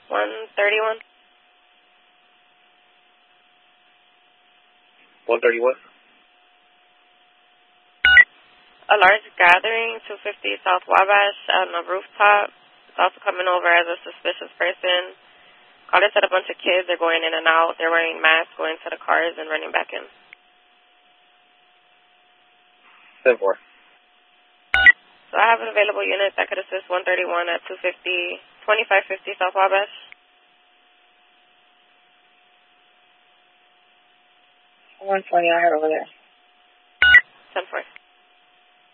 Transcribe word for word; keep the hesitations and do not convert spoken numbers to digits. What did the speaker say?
one thirty-one. one thirty-one? A large gathering, two fifty South Wabash on the rooftop. It's also coming over as a suspicious person. Caller said a bunch of kids are going in and out. They're wearing masks, going to the cars and running back in. ten four. So I have an available unit that could assist one thirty-one at two fifty, twenty-five fifty South Wabash. one twenty, I heard over there.